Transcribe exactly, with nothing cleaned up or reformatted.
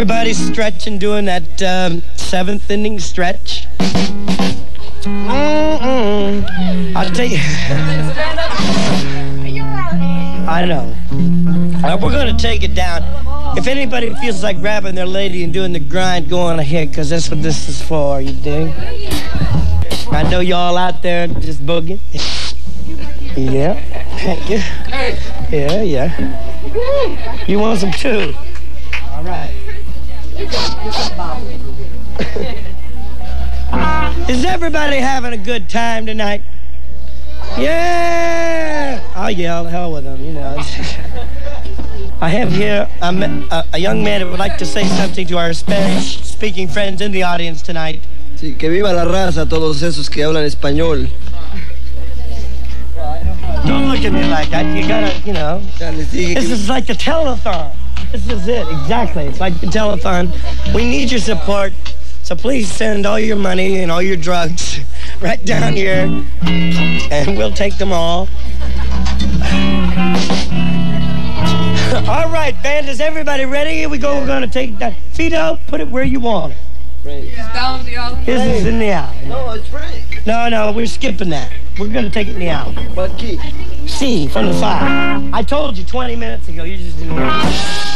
everybody stretching, doing that um, seventh inning stretch? Mm-mm. I'll tell you. I know. Uh, we're going to take it down. If anybody feels like grabbing their lady and doing the grind, go on ahead, because that's what this is for, you dig? I know y'all out there just boogieing. Yeah. Yeah, yeah. You want some too? All right. Is everybody having a good time tonight? Yeah! I'll yell, hell with them, you know. I have here a, a, a young man that would like to say something to our Spanish-speaking friends in the audience tonight. Sí, que viva la raza, todos esos que hablan español. Don't look at me like that. You gotta, you know. This is like the telethon. This is it, exactly. It's like the telethon. We need your support, so please send all your money and all your drugs right down here, and we'll take them all. All right, band, is everybody ready? Here we go. We're going to take that. Feet up, put it where you want it. Frank. It's down the alley. This is in the alley. No, it's Frank. No, no, we're skipping that. We're going to take it in the alley. What key? C, from the side. I told you twenty minutes ago. You just didn't hear me.